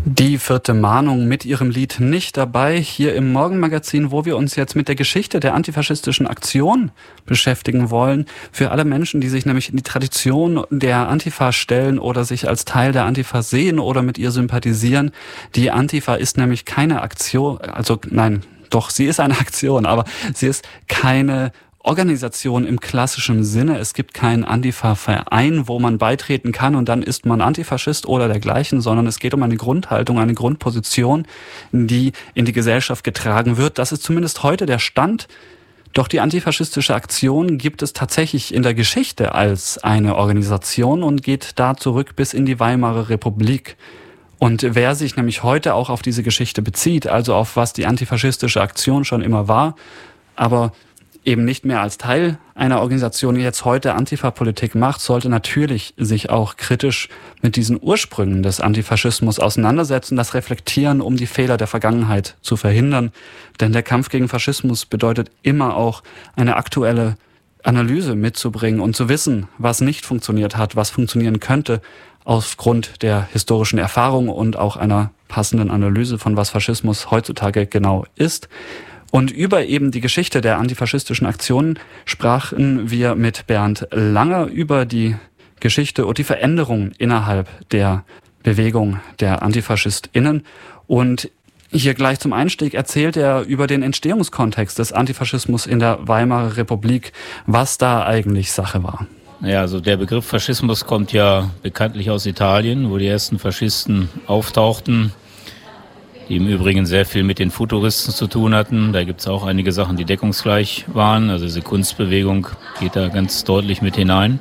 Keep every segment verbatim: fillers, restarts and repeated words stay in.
Die vierte Mahnung mit ihrem Lied Nicht dabei, hier im Morgenmagazin, wo wir uns jetzt mit der Geschichte der antifaschistischen Aktion beschäftigen wollen. Für alle Menschen, die sich nämlich in die Tradition der Antifa stellen oder sich als Teil der Antifa sehen oder mit ihr sympathisieren. Die Antifa ist nämlich keine Aktion, also nein, doch, sie ist eine Aktion, aber sie ist keine Organisation im klassischen Sinne. Es gibt keinen Antifa-Verein, wo man beitreten kann und dann ist man Antifaschist oder dergleichen, sondern es geht um eine Grundhaltung, eine Grundposition, die in die Gesellschaft getragen wird. Das ist zumindest heute der Stand. Doch die antifaschistische Aktion gibt es tatsächlich in der Geschichte als eine Organisation und geht da zurück bis in die Weimarer Republik. Und wer sich nämlich heute auch auf diese Geschichte bezieht, also auf was die antifaschistische Aktion schon immer war, aber eben nicht mehr als Teil einer Organisation, die jetzt heute Antifa-Politik macht, sollte natürlich sich auch kritisch mit diesen Ursprüngen des Antifaschismus auseinandersetzen, das reflektieren, um die Fehler der Vergangenheit zu verhindern. Denn der Kampf gegen Faschismus bedeutet immer auch eine aktuelle Analyse mitzubringen und zu wissen, was nicht funktioniert hat, was funktionieren könnte, aufgrund der historischen Erfahrung und auch einer passenden Analyse von was Faschismus heutzutage genau ist. Und über eben die Geschichte der antifaschistischen Aktionen sprachen wir mit Bernd Langer über die Geschichte und die Veränderungen innerhalb der Bewegung der AntifaschistInnen. Und hier gleich zum Einstieg erzählt er über den Entstehungskontext des Antifaschismus in der Weimarer Republik, was da eigentlich Sache war. Ja, also der Begriff Faschismus kommt ja bekanntlich aus Italien, wo die ersten Faschisten auftauchten, die im Übrigen sehr viel mit den Futuristen zu tun hatten. Da gibt es auch einige Sachen, die deckungsgleich waren. Also diese Kunstbewegung geht da ganz deutlich mit hinein.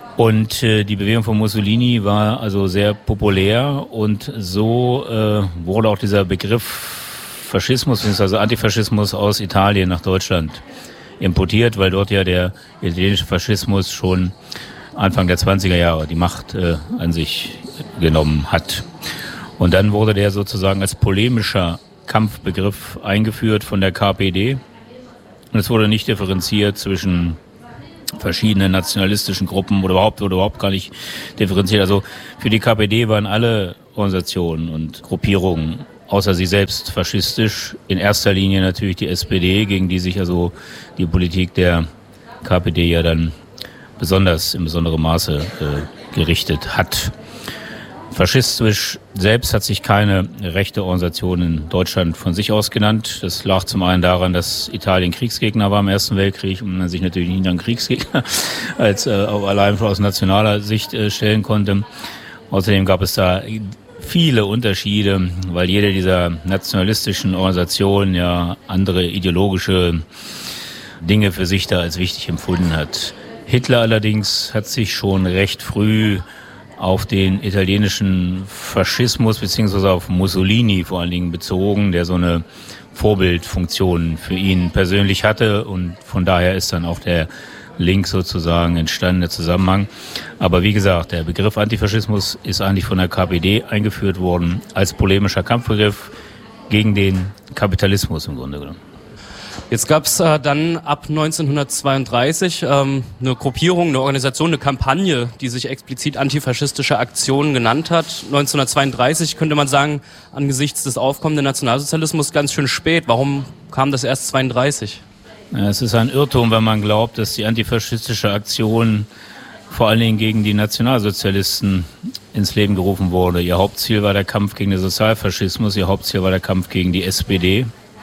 Und äh, die Bewegung von Mussolini war also sehr populär und so äh, wurde auch dieser Begriff Faschismus, also Antifaschismus aus Italien nach Deutschland importiert, weil dort ja der italienische Faschismus schon Anfang der zwanziger Jahre die Macht äh, an sich genommen hat. Und dann wurde der sozusagen als polemischer Kampfbegriff eingeführt von der K P D. Und es wurde nicht differenziert zwischen verschiedenen nationalistischen Gruppen oder überhaupt wurde überhaupt gar nicht differenziert. Also für die K P D waren alle Organisationen und Gruppierungen außer sie selbst faschistisch. In erster Linie natürlich die S P D, gegen die sich also die Politik der K P D ja dann besonders in besonderem Maße äh, gerichtet hat. Faschistisch selbst hat sich keine rechte Organisation in Deutschland von sich aus genannt. Das lag zum einen daran, dass Italien Kriegsgegner war im Ersten Weltkrieg und man sich natürlich nicht an Kriegsgegner als äh, allein aus nationaler Sicht äh, stellen konnte. Außerdem gab es da viele Unterschiede, weil jede dieser nationalistischen Organisationen ja andere ideologische Dinge für sich da als wichtig empfunden hat. Hitler allerdings hat sich schon recht früh auf den italienischen Faschismus beziehungsweise auf Mussolini vor allen Dingen bezogen, der so eine Vorbildfunktion für ihn persönlich hatte und von daher ist dann auch der Link sozusagen entstanden, der Zusammenhang. Aber wie gesagt, der Begriff Antifaschismus ist eigentlich von der K P D eingeführt worden als polemischer Kampfbegriff gegen den Kapitalismus im Grunde genommen. Jetzt gab es äh, dann ab neunzehnhundertzweiunddreißig ähm, eine Gruppierung, eine Organisation, eine Kampagne, die sich explizit antifaschistische Aktionen genannt hat. neunzehnhundertzweiunddreißig könnte man sagen, angesichts des aufkommenden Nationalsozialismus ganz schön spät. Warum kam das erst zweiunddreißig? Ja, es ist ein Irrtum, wenn man glaubt, dass die antifaschistische Aktion vor allen Dingen gegen die Nationalsozialisten ins Leben gerufen wurde. Ihr Hauptziel war der Kampf gegen den Sozialfaschismus, ihr Hauptziel war der Kampf gegen die S P D.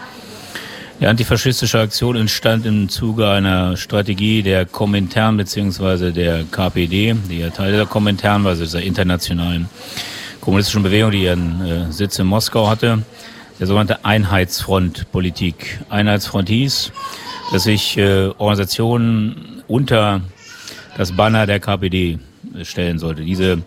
Die antifaschistische Aktion entstand im Zuge einer Strategie der Komintern bzw. der K P D, die ja Teil der Komintern war, also dieser internationalen kommunistischen Bewegung, die ihren äh, Sitz in Moskau hatte, der sogenannte Einheitsfront-Politik. Einheitsfront hieß, dass sich äh, Organisationen unter das Banner der K P D stellen sollte. Diese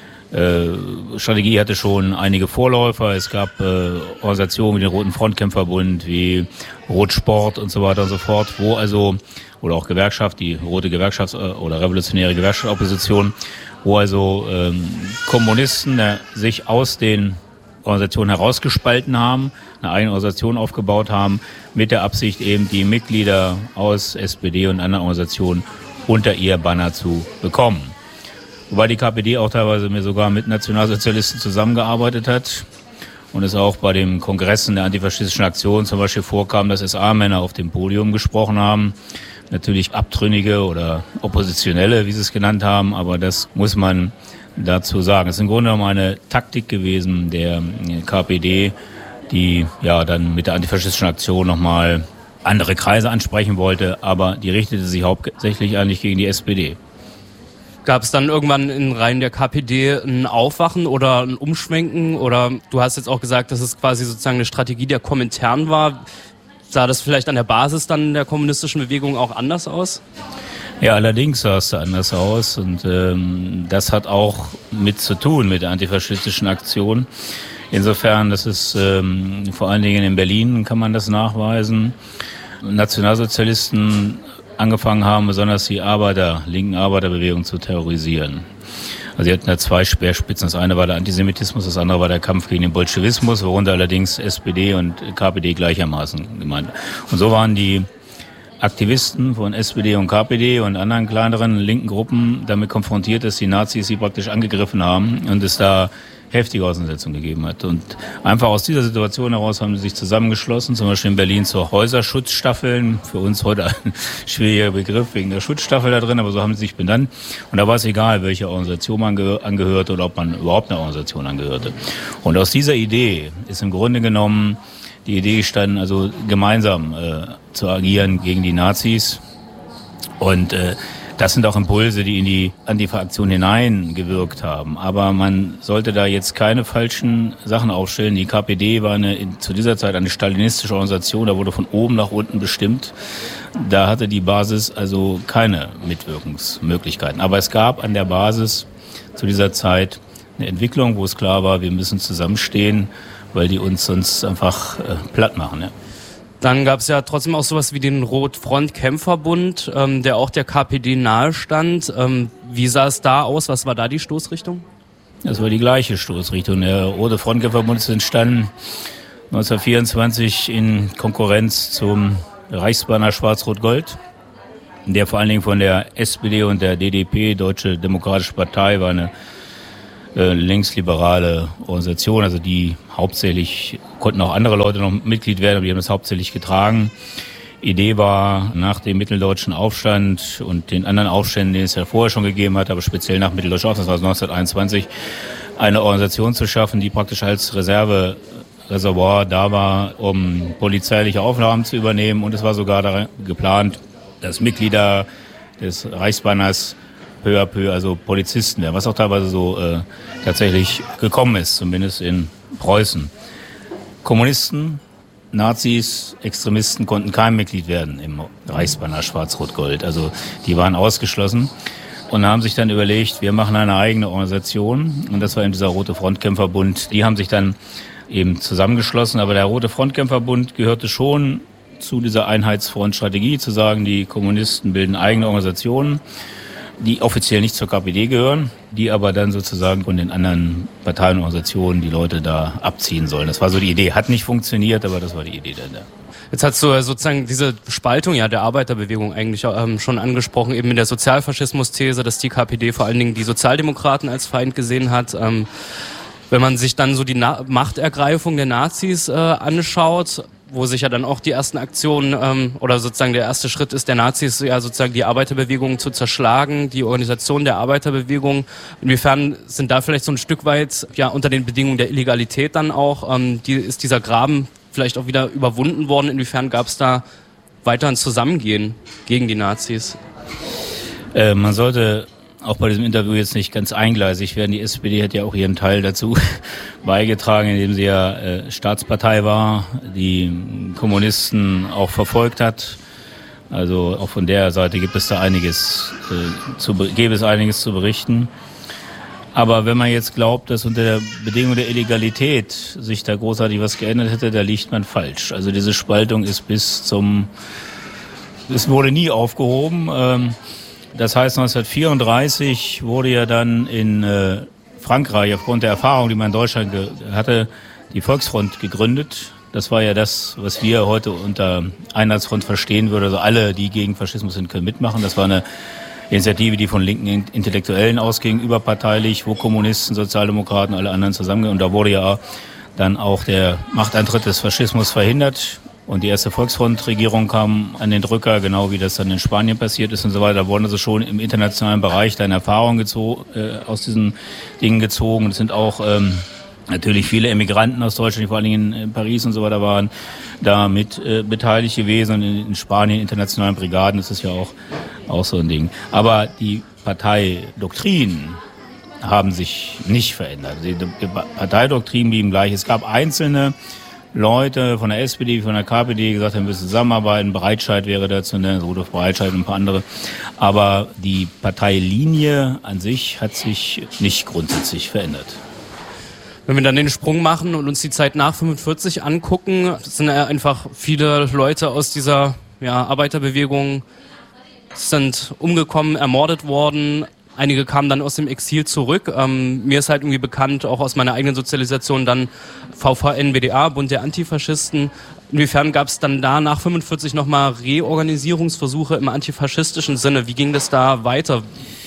Äh, Strategie hatte schon einige Vorläufer. Es gab äh, Organisationen wie den Roten Frontkämpferbund, wie Rotsport und so weiter und so fort, wo also, oder auch Gewerkschaft, die Rote Gewerkschafts- oder Revolutionäre Gewerkschaftsopposition, wo also ähm, Kommunisten äh, sich aus den Organisationen herausgespalten haben, eine eigene Organisation aufgebaut haben, mit der Absicht eben die Mitglieder aus S P D und anderen Organisationen unter ihr Banner zu bekommen. Wobei die K P D auch teilweise mir sogar mit Nationalsozialisten zusammengearbeitet hat. und es auch bei den Kongressen der antifaschistischen Aktion zum Beispiel vorkam, dass S A-Männer auf dem Podium gesprochen haben. Natürlich Abtrünnige oder Oppositionelle, wie sie es genannt haben, aber das muss man dazu sagen. Es ist im Grunde genommen eine Taktik gewesen der K P D, die ja dann mit der antifaschistischen Aktion nochmal andere Kreise ansprechen wollte, aber die richtete sich hauptsächlich eigentlich gegen die S P D. Gab es dann irgendwann in Reihen der K P D ein Aufwachen oder ein Umschwenken? Oder du hast jetzt auch gesagt, dass es quasi sozusagen eine Strategie der Komintern war. Sah das vielleicht an der Basis dann der kommunistischen Bewegung auch anders aus? Ja, allerdings sah es anders aus und ähm, das hat auch mit zu tun mit der antifaschistischen Aktion. Insofern, das ist ähm, vor allen Dingen in Berlin kann man das nachweisen. Nationalsozialisten angefangen haben, besonders die Arbeiter, linken Arbeiterbewegung zu terrorisieren. Also sie hatten da zwei Speerspitzen. Das eine war der Antisemitismus, das andere war der Kampf gegen den Bolschewismus, worunter allerdings S P D und K P D gleichermaßen gemeint. Und so waren die Aktivisten von S P D und K P D und anderen kleineren linken Gruppen damit konfrontiert, dass die Nazis sie praktisch angegriffen haben und es da heftige Auseinandersetzungen gegeben hat. Und einfach aus dieser Situation heraus haben sie sich zusammengeschlossen, zum Beispiel in Berlin zur Häuserschutzstaffeln. Für uns heute ein schwieriger Begriff wegen der Schutzstaffel da drin, aber so haben sie sich benannt. Und da war es egal, welche Organisation man angehörte oder ob man überhaupt einer Organisation angehörte. Und aus dieser Idee ist im Grunde genommen die Idee gestanden, also gemeinsam äh, zu agieren gegen die Nazis. Und äh, das sind auch Impulse, die in die Antifa-Aktion hineingewirkt haben. Aber man sollte da jetzt keine falschen Sachen aufstellen. Die K P D war eine, zu dieser Zeit eine stalinistische Organisation, da wurde von oben nach unten bestimmt. Da hatte die Basis also keine Mitwirkungsmöglichkeiten. Aber es gab an der Basis zu dieser Zeit eine Entwicklung, wo es klar war, wir müssen zusammenstehen, weil die uns sonst einfach äh, platt machen. Ja. Dann gab es ja trotzdem auch sowas wie den Rot-Front-Kämpferbund, ähm, der auch der K P D nahestand. Ähm, wie sah es da aus? Was war da die Stoßrichtung? Das war die gleiche Stoßrichtung. Der Rote Front-Kämpferbund ist entstanden neunzehnhundertvierundzwanzig in Konkurrenz zum Reichsbanner Schwarz-Rot-Gold, der vor allen Dingen von der S P D und der D D P, Deutsche Demokratische Partei, war eine äh, linksliberale Organisation, also die hauptsächlich, konnten auch andere Leute noch Mitglied werden, aber die haben das hauptsächlich getragen. Idee war, nach dem mitteldeutschen Aufstand und den anderen Aufständen, den es ja vorher schon gegeben hat, aber speziell nach mitteldeutschen Aufstand, das war neunzehnhunderteinundzwanzig, eine Organisation zu schaffen, die praktisch als Reservereservoir da war, um polizeiliche Aufgaben zu übernehmen. Und es war sogar daran geplant, dass Mitglieder des Reichsbanners peu à peu, also Polizisten werden, was auch teilweise so äh, tatsächlich gekommen ist, zumindest in Preußen. Kommunisten, Nazis, Extremisten konnten kein Mitglied werden im Reichsbanner Schwarz-Rot-Gold. Also die waren ausgeschlossen und haben sich dann überlegt, wir machen eine eigene Organisation. Und das war eben dieser Rote Frontkämpferbund. Die haben sich dann eben zusammengeschlossen. Aber der Rote Frontkämpferbund gehörte schon zu dieser Einheitsfrontstrategie, zu sagen, die Kommunisten bilden eigene Organisationen, die offiziell nicht zur K P D gehören, die aber dann sozusagen von den anderen Parteien und Organisationen die Leute da abziehen sollen. Das war so die Idee. Hat nicht funktioniert, aber das war die Idee dann da. Jetzt hast du sozusagen diese Spaltung ja der Arbeiterbewegung eigentlich ähm, schon angesprochen, eben in der Sozialfaschismus-These, dass die K P D vor allen Dingen die Sozialdemokraten als Feind gesehen hat. Ähm, wenn man sich dann so die Na- Machtergreifung der Nazis äh, anschaut, wo sich ja dann auch die ersten Aktionen ähm, oder sozusagen der erste Schritt ist der Nazis, ja sozusagen die Arbeiterbewegung zu zerschlagen, die Organisation der Arbeiterbewegung. Inwiefern sind da vielleicht so ein Stück weit ja unter den Bedingungen der Illegalität dann auch, ähm, die, ist dieser Graben vielleicht auch wieder überwunden worden? Inwiefern gab es da weiter ein Zusammengehen gegen die Nazis? Äh, man sollte auch bei diesem Interview jetzt nicht ganz eingleisig werden. Die S P D hat ja auch ihren Teil dazu beigetragen, indem sie ja äh, Staatspartei war, die Kommunisten auch verfolgt hat. Also auch von der Seite gibt es da einiges, äh, zu, gäbe es einiges zu berichten. Aber wenn man jetzt glaubt, dass unter der Bedingung der Illegalität sich da großartig was geändert hätte, da liegt man falsch. Also diese Spaltung ist bis zum, es wurde nie aufgehoben. Ähm, Das heißt, neunzehnhundertvierunddreißig wurde ja dann in äh, Frankreich aufgrund der Erfahrung, die man in Deutschland ge- hatte, die Volksfront gegründet. Das war ja das, was wir heute unter Einheitsfront verstehen würden. Also alle, die gegen Faschismus sind, können mitmachen. Das war eine Initiative, die von linken Intellektuellen ausging, überparteilich, wo Kommunisten, Sozialdemokraten, alle anderen zusammengehen. Und da wurde ja dann auch der Machtantritt des Faschismus verhindert. Und die erste Volksfrontregierung kam an den Drücker, genau wie das dann in Spanien passiert ist und so weiter. Da wurden also schon im internationalen Bereich dann Erfahrungen gezo- äh, aus diesen Dingen gezogen. Es sind auch ähm, natürlich viele Emigranten aus Deutschland, die vor allen Dingen in Paris und so weiter waren, da mit äh, beteiligt gewesen. Und in, in Spanien, internationalen Brigaden, ist das ja auch, auch so ein Ding. Aber die Parteidoktrinen haben sich nicht verändert. Die, die Parteidoktrinen blieben gleich. Es gab einzelne Leute von der S P D, von der K P D, die gesagt haben, wir müssen zusammenarbeiten, Breitscheid wäre dazu, ne, Rudolf Breitscheid und ein paar andere. Aber die Parteilinie an sich hat sich nicht grundsätzlich verändert. Wenn wir dann den Sprung machen und uns die Zeit nach fünfundvierzig angucken, sind ja einfach viele Leute aus dieser ja, Arbeiterbewegung sind umgekommen, ermordet worden. Einige kamen dann aus dem Exil zurück. Ähm, mir ist halt irgendwie bekannt, auch aus meiner eigenen Sozialisation, dann V V N B D A, Bund der Antifaschisten. Inwiefern gab es dann da nach fünfundvierzig nochmal Reorganisierungsversuche im antifaschistischen Sinne? Wie ging das da weiter?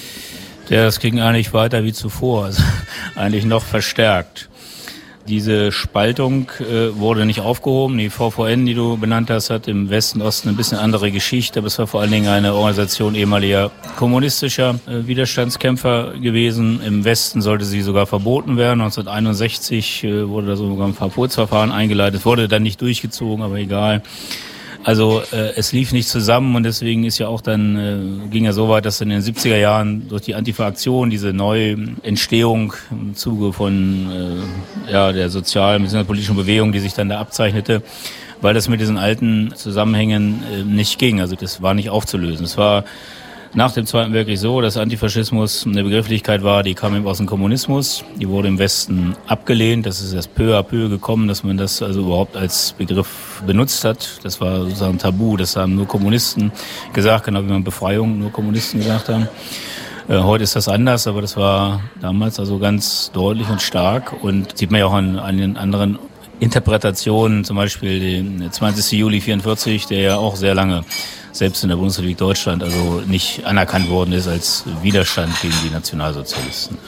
Ja, das ging eigentlich weiter wie zuvor, also eigentlich noch verstärkt. Diese Spaltung äh, wurde nicht aufgehoben. Die V V N, die du benannt hast, hat im Westen, Osten ein bisschen andere Geschichte, aber es war vor allen Dingen eine Organisation ehemaliger kommunistischer äh, Widerstandskämpfer gewesen. Im Westen sollte sie sogar verboten werden. neunzehnhunderteinundsechzig äh, wurde da sogar ein Verbotsverfahren eingeleitet, wurde dann nicht durchgezogen, aber egal. Also äh, es lief nicht zusammen und deswegen ist ja auch dann, äh, ging ja so weit, dass in den siebziger Jahren durch die Antifa-Aktion diese neue Entstehung im Zuge von äh, ja, der sozialen bzw. politischen Bewegung, die sich dann da abzeichnete, weil das mit diesen alten Zusammenhängen äh, nicht ging. Also das war nicht aufzulösen. Es war nach dem Zweiten Weltkrieg so, dass Antifaschismus eine Begrifflichkeit war, die kam eben aus dem Kommunismus. Die wurde im Westen abgelehnt. Das ist erst peu à peu gekommen, dass man das also überhaupt als Begriff benutzt hat. Das war sozusagen tabu. Das haben nur Kommunisten gesagt, genau wie man Befreiung nur Kommunisten gesagt haben. Äh, heute ist das anders, aber das war damals also ganz deutlich und stark. Und sieht man ja auch an, an den anderen Interpretationen, zum Beispiel den zwanzigsten Juli vierundvierzig, der ja auch sehr lange selbst in der Bundesrepublik Deutschland also nicht anerkannt worden ist als Widerstand gegen die Nationalsozialisten.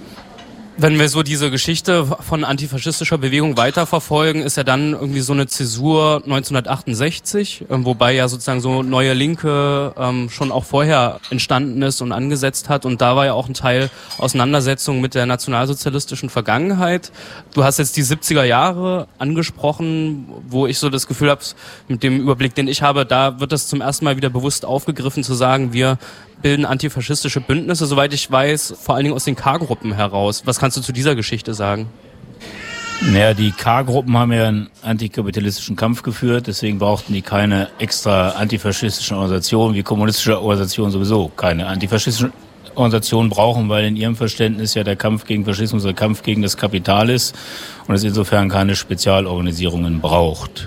Wenn wir so diese Geschichte von antifaschistischer Bewegung weiterverfolgen, ist ja dann irgendwie so eine Zäsur neunzehnhundertachtundsechzig, wobei ja sozusagen so Neue Linke ähm, schon auch vorher entstanden ist und angesetzt hat. Und da war ja auch ein Teil Auseinandersetzung mit der nationalsozialistischen Vergangenheit. Du hast jetzt die siebziger Jahre angesprochen, wo ich so das Gefühl habe, mit dem Überblick, den ich habe, da wird das zum ersten Mal wieder bewusst aufgegriffen, zu sagen, wir bilden antifaschistische Bündnisse, soweit ich weiß, vor allen Dingen aus den K-Gruppen heraus. Was kannst du zu dieser Geschichte sagen? Naja, die K-Gruppen haben ja einen antikapitalistischen Kampf geführt, deswegen brauchten die keine extra antifaschistischen Organisationen, wie kommunistische Organisationen sowieso keine antifaschistischen Organisationen brauchen, weil in ihrem Verständnis ja der Kampf gegen Faschismus der Kampf gegen das Kapital ist und es insofern keine Spezialorganisierungen braucht.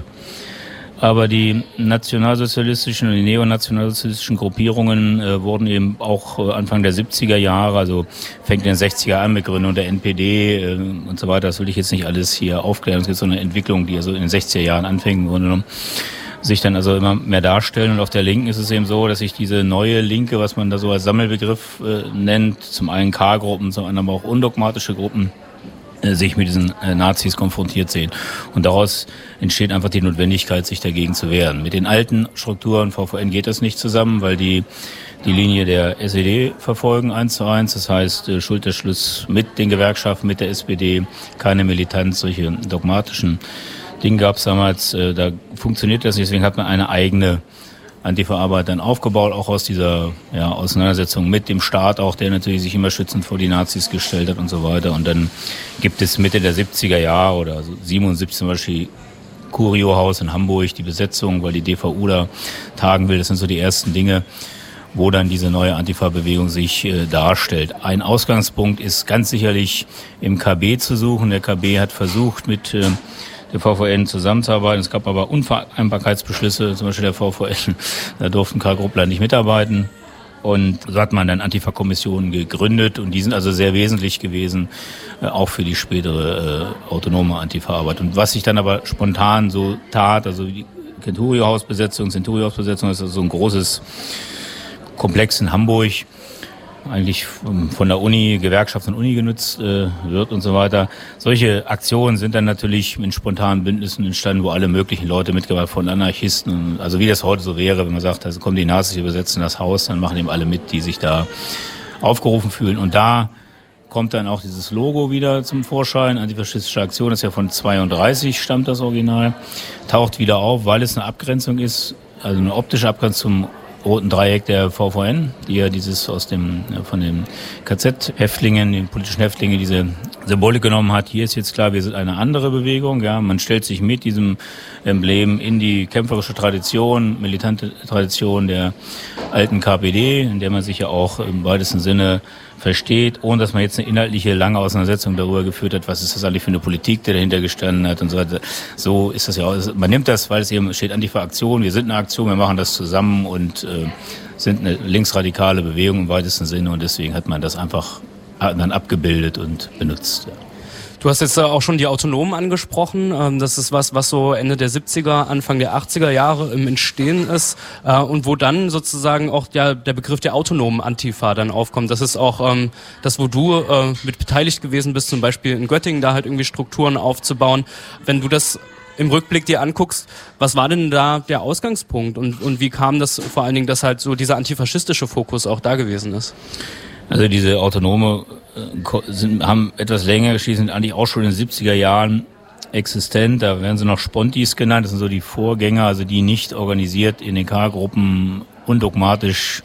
Aber die nationalsozialistischen und die neonationalsozialistischen Gruppierungen äh, wurden eben auch äh, Anfang der siebziger Jahre, also fängt in den sechziger an mit Gründung der N P D äh, und so weiter. Das will ich jetzt nicht alles hier aufklären. Es gibt so eine Entwicklung, die also in den sechziger Jahren anfängt, im Grunde genommen, sich dann also immer mehr darstellen. Und auf der Linken ist es eben so, dass sich diese neue Linke, was man da so als Sammelbegriff äh, nennt, zum einen K-Gruppen, zum anderen aber auch undogmatische Gruppen, sich mit diesen äh, Nazis konfrontiert sehen. Und daraus entsteht einfach die Notwendigkeit, sich dagegen zu wehren. Mit den alten Strukturen V V N geht das nicht zusammen, weil die die Linie der S E D verfolgen, eins zu eins. Das heißt, äh, Schulterschluss mit den Gewerkschaften, mit der S P D, keine Militanz, solche dogmatischen Dinge gab es damals. Äh, da funktioniert das nicht, deswegen hat man eine eigene Antifa-Arbeit dann aufgebaut, auch aus dieser ja, Auseinandersetzung mit dem Staat, auch der natürlich sich immer schützend vor die Nazis gestellt hat und so weiter. Und dann gibt es Mitte der siebziger Jahre oder so siebenundsiebzig zum Beispiel Curio-Haus in Hamburg, die Besetzung, weil die D V U da tagen will. Das sind so die ersten Dinge, wo dann diese neue Antifa-Bewegung sich äh, darstellt. Ein Ausgangspunkt ist ganz sicherlich im K B zu suchen. Der K B hat versucht, mit äh, der V V N zusammenzuarbeiten. Es gab aber Unvereinbarkeitsbeschlüsse, zum Beispiel der V V N, da durften K-Gruppler nicht mitarbeiten. Und so hat man dann Antifa-Kommissionen gegründet und die sind also sehr wesentlich gewesen, äh, auch für die spätere äh, autonome Antifa-Arbeit. Und was sich dann aber spontan so tat, also die Centurio-Hausbesetzung, Centurio-Hausbesetzung ist also so ein großes Komplex in Hamburg, eigentlich von der Uni, Gewerkschaft und Uni genutzt äh, wird und so weiter. Solche Aktionen sind dann natürlich in spontanen Bündnissen entstanden, wo alle möglichen Leute mitgemacht, von Anarchisten, also wie das heute so wäre, wenn man sagt, also kommen die Nazis, übersetzen das Haus, dann machen eben alle mit, die sich da aufgerufen fühlen. Und da kommt dann auch dieses Logo wieder zum Vorschein. Antifaschistische Aktion ist ja von zweiunddreißig, stammt das Original, taucht wieder auf, weil es eine Abgrenzung ist, also eine optische Abgrenzung zum roten Dreieck der V V N, die ja dieses aus dem, von den K Z-Häftlingen, den politischen Häftlingen, diese Symbolik genommen hat. Hier ist jetzt klar, wir sind eine andere Bewegung, ja. Man stellt sich mit diesem Emblem in die kämpferische Tradition, militante Tradition der alten K P D, in der man sich ja auch im weitesten Sinne versteht, ohne dass man jetzt eine inhaltliche lange Auseinandersetzung darüber geführt hat, was ist das eigentlich für eine Politik, die dahinter gestanden hat und so weiter. So ist das ja auch. Man nimmt das, weil es eben steht Antifa-Aktion, wir sind eine Aktion, wir machen das zusammen und äh, sind eine linksradikale Bewegung im weitesten Sinne und deswegen hat man das einfach dann abgebildet und benutzt. Ja. Du hast jetzt auch schon die Autonomen angesprochen. Das ist was, was so Ende der siebziger, Anfang der achtziger Jahre im Entstehen ist und wo dann sozusagen auch der, der Begriff der autonomen Antifa dann aufkommt. Das ist auch das, wo du mit beteiligt gewesen bist, zum Beispiel in Göttingen, da halt irgendwie Strukturen aufzubauen. Wenn du das im Rückblick dir anguckst, was war denn da der Ausgangspunkt und, und wie kam das vor allen Dingen, dass halt so dieser antifaschistische Fokus auch da gewesen ist? Also diese Autonome äh, sind, haben etwas länger geschieht, sind eigentlich auch schon in den siebziger Jahren existent. Da werden sie noch Spontis genannt. Das sind so die Vorgänger, also die nicht organisiert in den K-Gruppen undogmatisch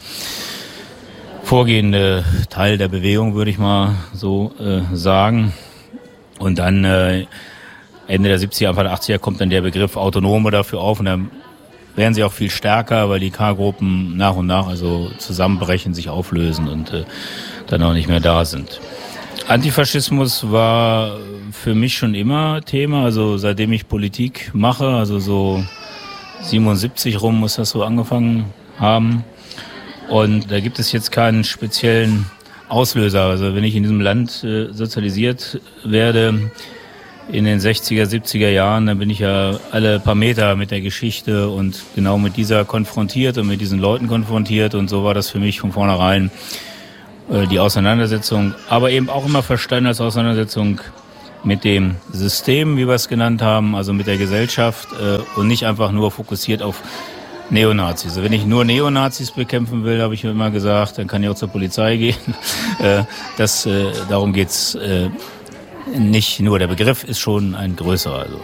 vorgehende Teil der Bewegung, würde ich mal so äh, sagen. Und dann äh, Ende der siebziger, Anfang der achtziger kommt dann der Begriff Autonome dafür auf und dann werden sie auch viel stärker, weil die K-Gruppen nach und nach also zusammenbrechen, sich auflösen und äh, dann auch nicht mehr da sind. Antifaschismus war für mich schon immer Thema, also seitdem ich Politik mache, also so siebenundsiebzig rum muss das so angefangen haben. Und da gibt es jetzt keinen speziellen Auslöser. Also wenn ich in diesem Land äh, sozialisiert werde, in den sechziger, siebziger Jahren, dann bin ich ja alle paar Meter mit der Geschichte und genau mit dieser konfrontiert und mit diesen Leuten konfrontiert und so war das für mich von vornherein äh, die Auseinandersetzung, aber eben auch immer verstanden als Auseinandersetzung mit dem System, wie wir es genannt haben, also mit der Gesellschaft äh, und nicht einfach nur fokussiert auf Neonazis. Also wenn ich nur Neonazis bekämpfen will, habe ich mir immer gesagt, dann kann ich auch zur Polizei gehen. äh, das, äh, darum geht's äh, nicht nur, der Begriff ist schon ein größerer. Also.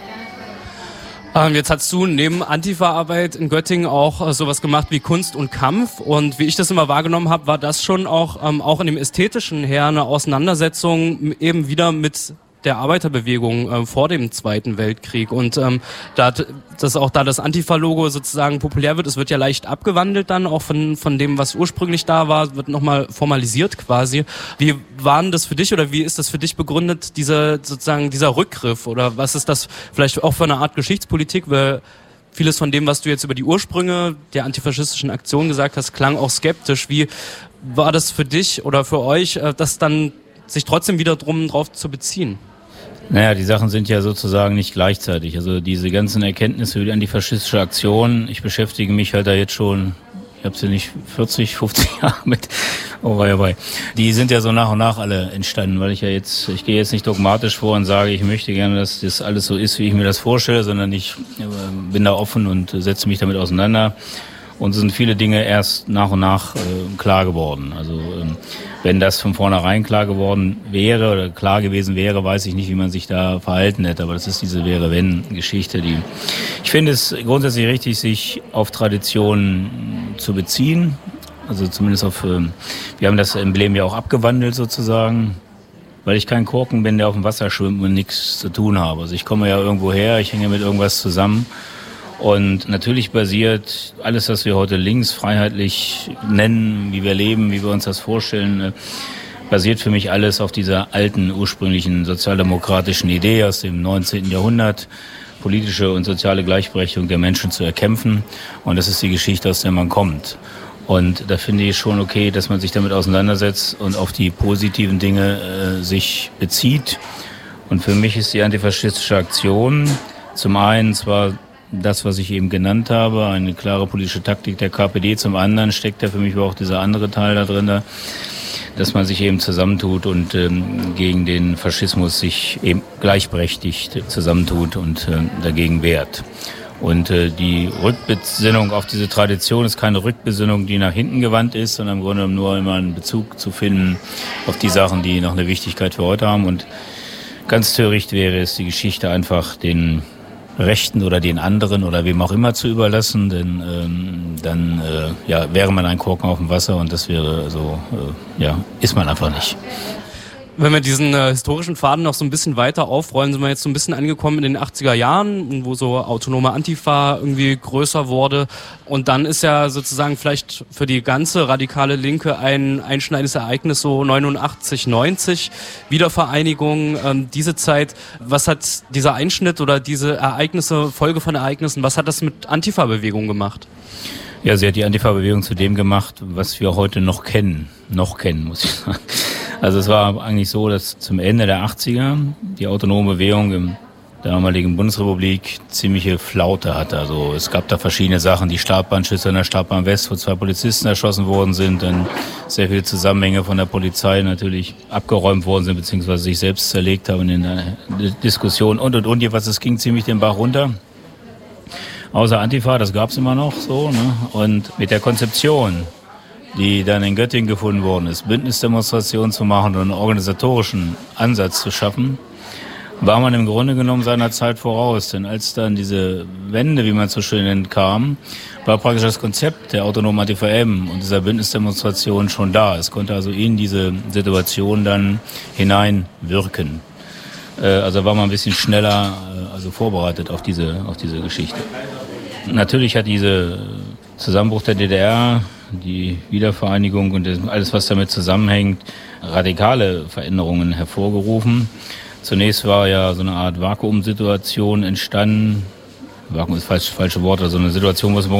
Ähm, jetzt hast du neben Antifa-Arbeit in Göttingen auch äh, sowas gemacht wie Kunst und Kampf und wie ich das immer wahrgenommen habe, war das schon auch, ähm, auch in dem Ästhetischen her eine Auseinandersetzung eben wieder mit der Arbeiterbewegung äh, vor dem Zweiten Weltkrieg und ähm, da das auch da das Antifa-Logo sozusagen populär wird, es wird ja leicht abgewandelt dann auch von von dem, was ursprünglich da war, wird nochmal formalisiert quasi. Wie war denn das für dich oder wie ist das für dich begründet, diese sozusagen dieser Rückgriff oder was ist das vielleicht auch für eine Art Geschichtspolitik, weil vieles von dem, was du jetzt über die Ursprünge der antifaschistischen Aktion gesagt hast, klang auch skeptisch. Wie war das für dich oder für euch, äh, das dann sich trotzdem wieder drum drauf zu beziehen? Naja, die Sachen sind ja sozusagen nicht gleichzeitig. Also diese ganzen Erkenntnisse über die antifaschistische Aktion, ich beschäftige mich halt da jetzt schon, ich habe sie nicht vierzig, fünfzig Jahre mit, oh wei, oh wei. Die sind ja so nach und nach alle entstanden, weil ich ja jetzt, ich gehe jetzt nicht dogmatisch vor und sage, ich möchte gerne, dass das alles so ist, wie ich mir das vorstelle, sondern ich äh, bin da offen und setze mich damit auseinander. Und es sind viele Dinge erst nach und nach äh, klar geworden. Also ähm, wenn das von vornherein klar geworden wäre oder klar gewesen wäre, weiß ich nicht, wie man sich da verhalten hätte. Aber das ist diese Wäre-Wenn-Geschichte. Die ich finde es grundsätzlich richtig, sich auf Traditionen zu beziehen. Also zumindest auf, äh, wir haben das Emblem ja auch abgewandelt sozusagen, weil ich kein Korken bin, der auf dem Wasser schwimmt und nichts zu tun habe. Also ich komme ja irgendwo her, ich hänge mit irgendwas zusammen. Und natürlich basiert alles, was wir heute links freiheitlich nennen, wie wir leben, wie wir uns das vorstellen, basiert für mich alles auf dieser alten, ursprünglichen sozialdemokratischen Idee aus dem neunzehnten Jahrhundert, politische und soziale Gleichberechtigung der Menschen zu erkämpfen. Und das ist die Geschichte, aus der man kommt. Und da finde ich schon okay, dass man sich damit auseinandersetzt und auf die positiven Dinge äh, sich bezieht. Und für mich ist die antifaschistische Aktion zum einen zwar das, was ich eben genannt habe, eine klare politische Taktik der K P D. Zum anderen steckt da für mich auch dieser andere Teil da drin, dass man sich eben zusammentut und ähm, gegen den Faschismus sich eben gleichberechtigt zusammentut und äh, dagegen wehrt. Und äh, die Rückbesinnung auf diese Tradition ist keine Rückbesinnung, die nach hinten gewandt ist, sondern im Grunde nur immer einen Bezug zu finden auf die Sachen, die noch eine Wichtigkeit für heute haben. Und ganz töricht wäre es, die Geschichte einfach den Rechten oder den anderen oder wem auch immer zu überlassen, denn ähm, dann äh, ja, wäre man ein Korken auf dem Wasser und das wäre so, äh, ja, ist man einfach nicht. Wenn wir diesen äh, historischen Faden noch so ein bisschen weiter aufrollen, sind wir jetzt so ein bisschen angekommen in den achtziger Jahren, wo so autonome Antifa irgendwie größer wurde. Und dann ist ja sozusagen vielleicht für die ganze radikale Linke ein einschneidendes Ereignis so neunundachtzig, neunzig, Wiedervereinigung, ähm, diese Zeit. Was hat dieser Einschnitt oder diese Ereignisse, Folge von Ereignissen, was hat das mit Antifa-Bewegung gemacht? Ja, sie hat die Antifa-Bewegung zu dem gemacht, was wir heute noch kennen. Noch kennen, muss ich sagen. Also es war eigentlich so, dass zum Ende der achtziger die autonome Bewegung in der damaligen Bundesrepublik ziemliche Flaute hatte. Also es gab da verschiedene Sachen, die Startbahnschüsse in der Startbahn West, wo zwei Polizisten erschossen worden sind, dann sehr viele Zusammenhänge von der Polizei natürlich abgeräumt worden sind, beziehungsweise sich selbst zerlegt haben in der Diskussion und und und. Jedenfalls, es ging ziemlich den Bach runter. Außer Antifa, das gab's immer noch so, ne? Und mit der Konzeption, die dann in Göttingen gefunden worden ist, Bündnisdemonstrationen zu machen und einen organisatorischen Ansatz zu schaffen, war man im Grunde genommen seiner Zeit voraus. Denn als dann diese Wende, wie man es so schön nennt, kam, war praktisch das Konzept der autonomen Antifa M und dieser Bündnisdemonstration schon da. Es konnte also in diese Situation dann hineinwirken. Also war man ein bisschen schneller also vorbereitet auf diese, auf diese Geschichte. Natürlich hat diese Zusammenbruch der D D R, die Wiedervereinigung und alles, was damit zusammenhängt, radikale Veränderungen hervorgerufen. Zunächst war ja so eine Art Vakuumsituation entstanden. Vakuum ist falsch, falsche Wort, also eine Situation, wo es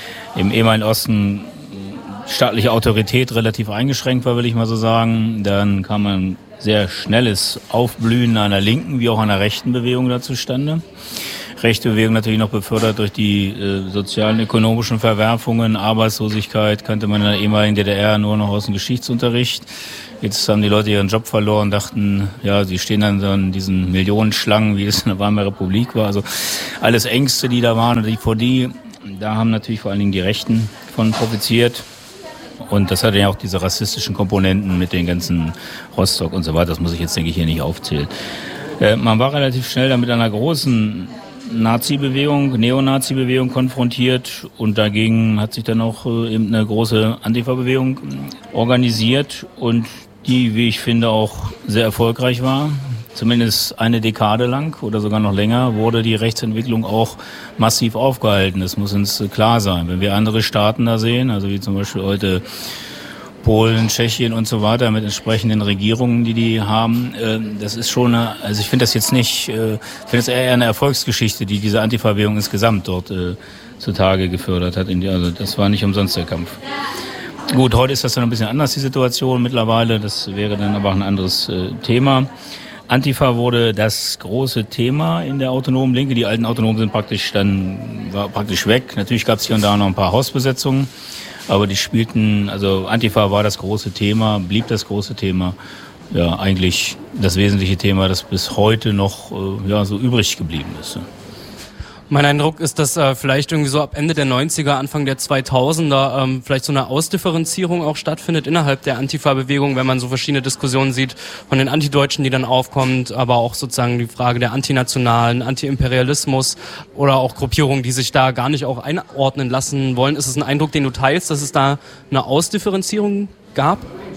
im ehemaligen Osten staatliche Autorität relativ eingeschränkt war, will ich mal so sagen. Dann kam ein sehr schnelles Aufblühen einer linken wie auch einer rechten Bewegung da zustande. Rechte Bewegung natürlich noch befördert durch die äh, sozialen, ökonomischen Verwerfungen, Arbeitslosigkeit, kannte man in der ehemaligen D D R nur noch aus dem Geschichtsunterricht. Jetzt haben die Leute ihren Job verloren, dachten, ja, sie stehen dann so in diesen Millionenschlangen, wie es in der Weimarer Republik war. Also alles Ängste, die da waren und die vor die, da haben natürlich vor allen Dingen die Rechten von profitiert. Und das hatte ja auch diese rassistischen Komponenten mit den ganzen Rostock und so weiter. Das muss ich jetzt, denke ich, hier nicht aufzählen. Äh, man war relativ schnell dann mit einer großen Nazi-Bewegung, Neonazi-Bewegung konfrontiert und dagegen hat sich dann auch äh, eben eine große Antifa-Bewegung organisiert und die, wie ich finde, auch sehr erfolgreich war. Zumindest eine Dekade lang oder sogar noch länger wurde die Rechtsentwicklung auch massiv aufgehalten. Das muss uns klar sein. Wenn wir andere Staaten da sehen, also wie zum Beispiel heute Polen, Tschechien und so weiter mit entsprechenden Regierungen, die die haben, das ist schon eine, also ich finde das jetzt nicht, ich finde es eher eine Erfolgsgeschichte, die diese Antifa-Bewegung insgesamt dort äh, zutage gefördert hat. Also das war nicht umsonst der Kampf. Gut, heute ist das dann ein bisschen anders, die Situation mittlerweile. Das wäre dann aber auch ein anderes äh, Thema. Antifa wurde das große Thema in der autonomen Linke. Die alten Autonomen sind praktisch dann, war praktisch weg. Natürlich gab es hier und da noch ein paar Hausbesetzungen. Aber die spielten, also Antifa war das große Thema, blieb das große Thema. Ja, eigentlich das wesentliche Thema, das bis heute noch äh, ja, so übrig geblieben ist. Mein Eindruck ist, dass äh, vielleicht irgendwie so ab Ende der neunziger, Anfang der zweitausender ähm, vielleicht so eine Ausdifferenzierung auch stattfindet innerhalb der Antifa-Bewegung, wenn man so verschiedene Diskussionen sieht von den Antideutschen, die dann aufkommt, aber auch sozusagen die Frage der Antinationalen, Antiimperialismus oder auch Gruppierungen, die sich da gar nicht auch einordnen lassen wollen. Ist es ein Eindruck, den du teilst, dass es da eine Ausdifferenzierung gab?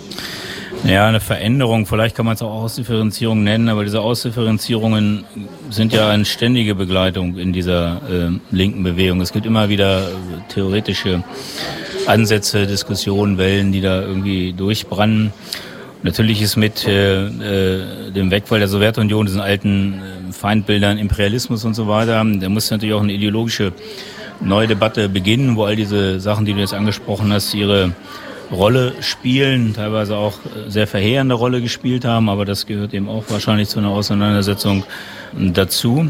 Ja, eine Veränderung, vielleicht kann man es auch Ausdifferenzierung nennen, aber diese Ausdifferenzierungen sind ja eine ständige Begleitung in dieser äh, linken Bewegung. Es gibt immer wieder äh, theoretische Ansätze, Diskussionen, Wellen, die da irgendwie durchbrennen. Natürlich ist mit äh, äh, dem Wegfall der Sowjetunion, diesen alten äh, Feindbildern, Imperialismus und so weiter, da muss natürlich auch eine ideologische neue Debatte beginnen, wo all diese Sachen, die du jetzt angesprochen hast, ihre Rolle spielen, teilweise auch sehr verheerende Rolle gespielt haben, aber das gehört eben auch wahrscheinlich zu einer Auseinandersetzung dazu.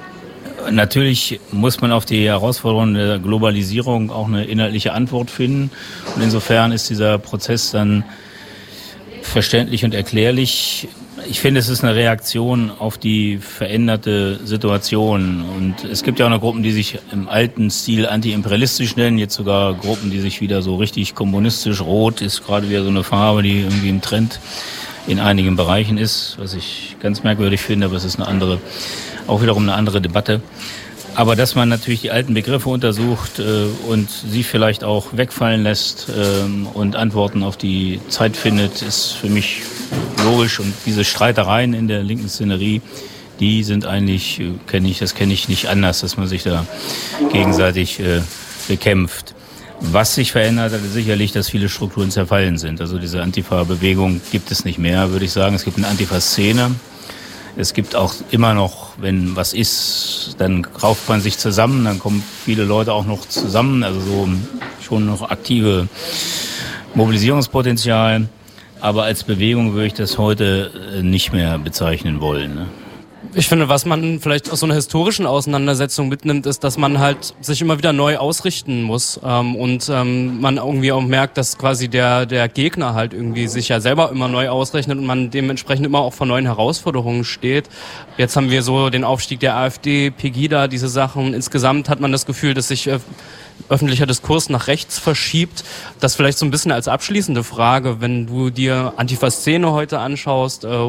Natürlich muss man auf die Herausforderungen der Globalisierung auch eine inhaltliche Antwort finden und insofern ist dieser Prozess dann verständlich und erklärlich. Ich finde, es ist eine Reaktion auf die veränderte Situation. Und es gibt ja auch noch Gruppen, die sich im alten Stil anti-imperialistisch nennen. Jetzt sogar Gruppen, die sich wieder so richtig kommunistisch, rot ist gerade wieder so eine Farbe, die irgendwie im Trend in einigen Bereichen ist, was ich ganz merkwürdig finde, aber es ist eine andere, auch wiederum eine andere Debatte. Aber dass man natürlich die alten Begriffe untersucht äh, und sie vielleicht auch wegfallen lässt äh, und Antworten auf die Zeit findet, ist für mich logisch. Und diese Streitereien in der linken Szenerie, die sind eigentlich, äh, kenne ich, das kenne ich nicht anders, dass man sich da gegenseitig äh, bekämpft. Was sich verändert hat, ist sicherlich, dass viele Strukturen zerfallen sind. Also diese Antifa-Bewegung gibt es nicht mehr, würde ich sagen. Es gibt eine Antifa-Szene. Es gibt auch immer noch, wenn was ist, dann rauft man sich zusammen, dann kommen viele Leute auch noch zusammen, also so schon noch aktive Mobilisierungspotenzial. Aber als Bewegung würde ich das heute nicht mehr bezeichnen wollen, ne? Ich finde, was man vielleicht aus so einer historischen Auseinandersetzung mitnimmt, ist, dass man halt sich immer wieder neu ausrichten muss ähm, und ähm, man irgendwie auch merkt, dass quasi der der Gegner halt irgendwie sich ja selber immer neu ausrechnet und man dementsprechend immer auch vor neuen Herausforderungen steht. Jetzt haben wir so den Aufstieg der AfD, Pegida, diese Sachen. Insgesamt hat man das Gefühl, dass sich äh, öffentlicher Diskurs nach rechts verschiebt. Das vielleicht so ein bisschen als abschließende Frage, wenn du dir Antifa-Szene heute anschaust, äh,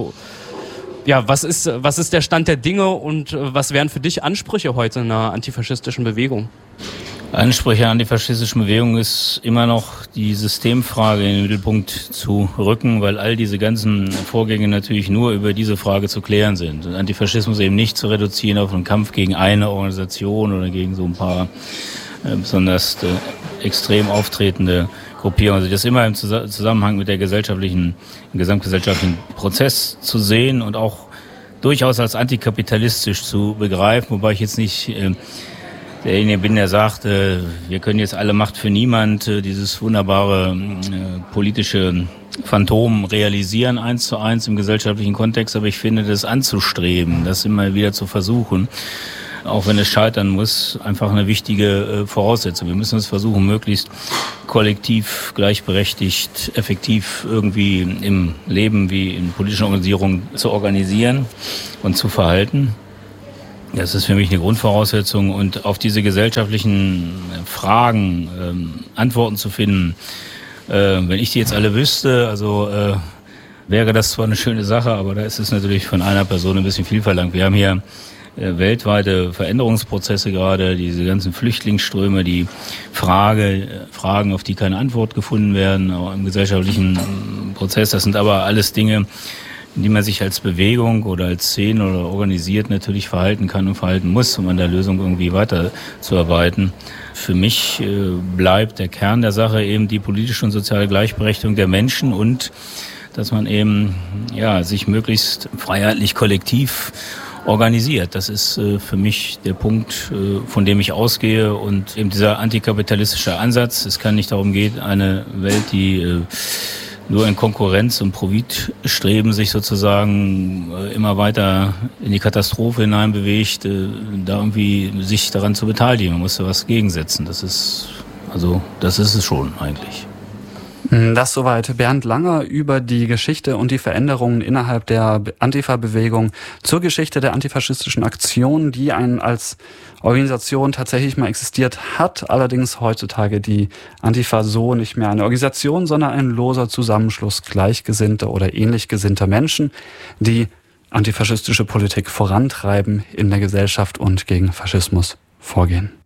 ja, was ist, was ist der Stand der Dinge und was wären für dich Ansprüche heute einer antifaschistischen Bewegung? Ansprüche einer antifaschistischen Bewegung ist immer noch die Systemfrage in den Mittelpunkt zu rücken, weil all diese ganzen Vorgänge natürlich nur über diese Frage zu klären sind. Und Antifaschismus eben nicht zu reduzieren auf einen Kampf gegen eine Organisation oder gegen so ein paar äh, besonders äh, extrem auftretende Gruppierungen. Also das immer im Zusammenhang mit der gesellschaftlichen, im gesamtgesellschaftlichen Prozess zu sehen und auch durchaus als antikapitalistisch zu begreifen, wobei ich jetzt nicht äh, derjenige bin, der sagt, äh, wir können jetzt alle Macht für niemand, äh, dieses wunderbare äh, politische Phantom realisieren, eins zu eins im gesellschaftlichen Kontext, aber ich finde, das anzustreben, das immer wieder zu versuchen, auch wenn es scheitern muss, einfach eine wichtige äh, Voraussetzung. Wir müssen es versuchen, möglichst kollektiv, gleichberechtigt, effektiv irgendwie im Leben wie in politischen Organisierungen zu organisieren und zu verhalten. Das ist für mich eine Grundvoraussetzung. Und auf diese gesellschaftlichen Fragen ähm, Antworten zu finden, äh, wenn ich die jetzt alle wüsste, also äh, wäre das zwar eine schöne Sache, aber da ist es natürlich von einer Person ein bisschen viel verlangt. Wir haben hier äh, weltweite Veränderungsprozesse gerade, diese ganzen Flüchtlingsströme, die Frage, äh, Fragen, auf die keine Antwort gefunden werden, auch im gesellschaftlichen äh, Prozess. Das sind aber alles Dinge, in die man sich als Bewegung oder als Szene oder organisiert natürlich verhalten kann und verhalten muss, um an der Lösung irgendwie weiterzuarbeiten. Für mich äh, bleibt der Kern der Sache eben die politische und soziale Gleichberechtigung der Menschen und dass man eben ja sich möglichst freiheitlich kollektiv organisiert. Das ist äh, für mich der Punkt, äh, von dem ich ausgehe und eben dieser antikapitalistische Ansatz. Es kann nicht darum gehen, eine Welt, die äh, nur in Konkurrenz und Profitstreben sich sozusagen äh, immer weiter in die Katastrophe hineinbewegt, äh, da irgendwie sich daran zu beteiligen. Man muss da was gegensetzen. Das ist, also, das ist es schon eigentlich. Das soweit Bernd Langer über die Geschichte und die Veränderungen innerhalb der Antifa-Bewegung zur Geschichte der antifaschistischen Aktion, die ein als Organisation tatsächlich mal existiert hat, allerdings heutzutage die Antifa so nicht mehr eine Organisation, sondern ein loser Zusammenschluss gleichgesinnter oder ähnlich gesinnter Menschen, die antifaschistische Politik vorantreiben in der Gesellschaft und gegen Faschismus vorgehen.